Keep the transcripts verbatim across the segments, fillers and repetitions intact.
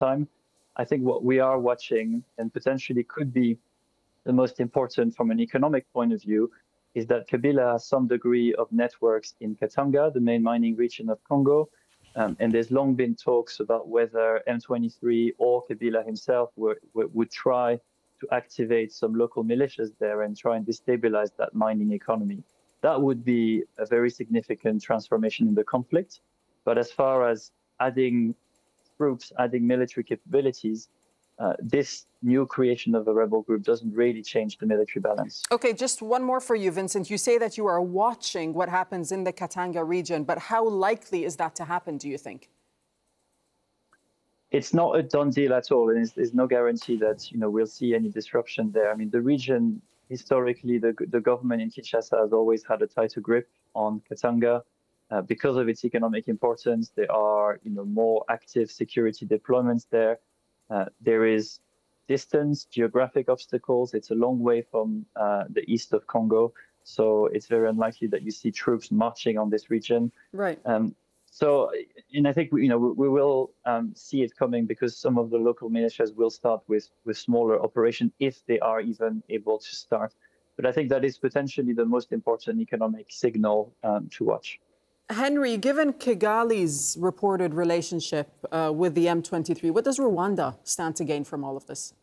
time. I think what we are watching, and potentially could be the most important from an economic point of view, is that Kabila has some degree of networks in Katanga, the main mining region of Congo. Um, and there's long been talks about whether M twenty-three or Kabila himself were, were, would try to activate some local militias there and try and destabilize that mining economy. That would be a very significant transformation in the conflict. But as far as adding troops, adding military capabilities, Uh, this new creation of a rebel group doesn't really change the military balance. Okay, just one more for you, Vincent. You say that you are watching what happens in the Katanga region, but how likely is that to happen, do you think? It's not a done deal at all, and there's no guarantee that you know we'll see any disruption there. I mean, the region, historically, the, the government in Kinshasa has always had a tighter grip on Katanga. Uh, because of its economic importance, there are you know more active security deployments there. Uh, there is distance, geographic obstacles. It's a long way from uh, the east of Congo, so it's very unlikely that you see troops marching on this region. Right. Um, so, and I think you know we, we will um, see it coming because some of the local militias will start with with smaller operation if they are even able to start. But I think that is potentially the most important economic signal um, to watch. Henry, given Kigali's reported relationship uh, with the M twenty-three, what does Rwanda stand to gain from all of this?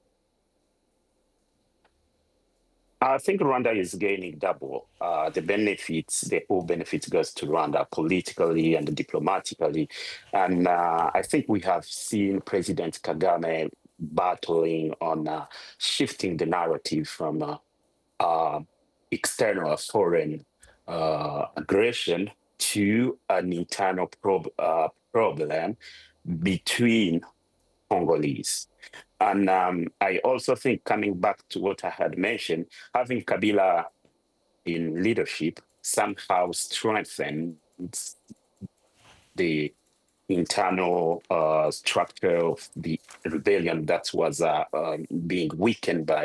I think Rwanda is gaining double. Uh, the benefits, the whole benefits goes to Rwanda politically and diplomatically. And uh, I think we have seen President Kagame battling on uh, shifting the narrative from uh, uh, external foreign uh, aggression to an internal prob uh, problem between Congolese. And um, I also think, coming back to what I had mentioned, having Kabila in leadership somehow strengthens the internal uh, structure of the rebellion that was uh, um, being weakened by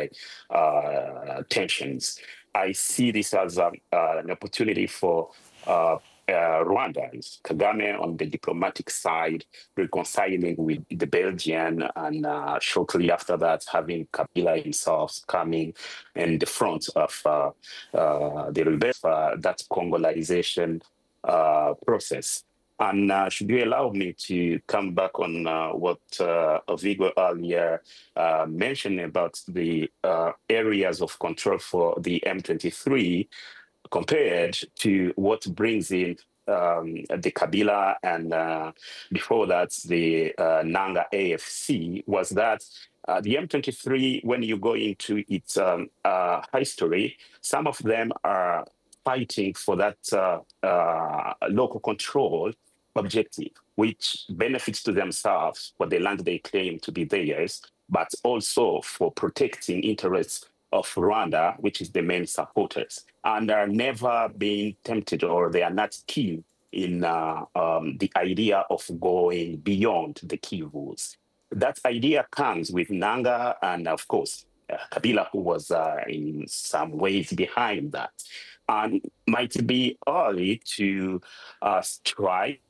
uh, tensions. I see this as a, uh, an opportunity for uh, Uh, Rwanda, is Kagame on the diplomatic side, reconciling with the Belgian, and uh, shortly after that, having Kabila himself coming in the front of uh, uh, the rebellion, uh, that Congolization uh, process. And uh, should you allow me to come back on uh, what uh, Ovigo earlier uh, mentioned about the uh, areas of control for the M twenty-three, compared to what brings in um, the Kabila and uh, before that, the uh, Nanga A F C, was that uh, the M twenty-three, when you go into its um, uh, history, some of them are fighting for that uh, uh, local control objective, which benefits to themselves for the land they claim to be theirs, but also for protecting interests of Rwanda, which is the main supporters, and are never being tempted, or they are not keen in uh, um, the idea of going beyond the key rules. That idea comes with Nanga and, of course, uh, Kabila, who was uh, in some ways behind that, and might be early to uh, strike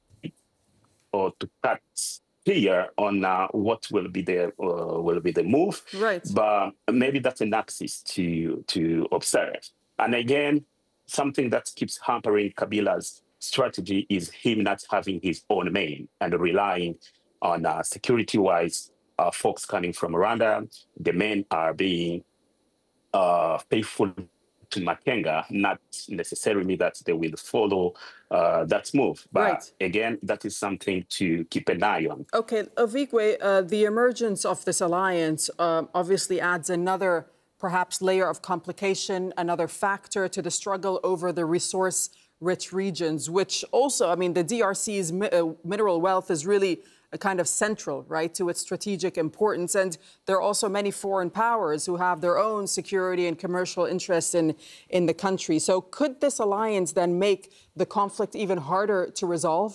or to cut clear on uh, what will be the uh, will be the move, right? But maybe that's an axis to to observe. And again, something that keeps hampering Kabila's strategy is him not having his own main and relying on uh, security-wise uh, folks coming from Rwanda. The men are being uh, faithful to Makenga, not necessarily that they will follow uh, that move. But right. Again, that is something to keep an eye on. Okay, Ovigwe, uh, the emergence of this alliance uh, obviously adds another perhaps layer of complication, another factor to the struggle over the resource-rich regions, which also, I mean, the D R C's mi uh, mineral wealth is really a kind of central, right, to its strategic importance. And there are also many foreign powers who have their own security and commercial interests in, in the country. So could this alliance then make the conflict even harder to resolve?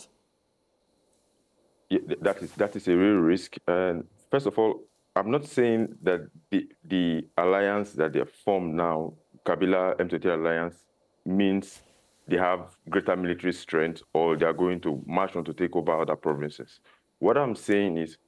Yeah, that is, that is a real risk. And first of all, I'm not saying that the, the alliance that they have formed now, Kabila M twenty-three alliance, means they have greater military strength or they are going to march on to take over other provinces. What I'm saying is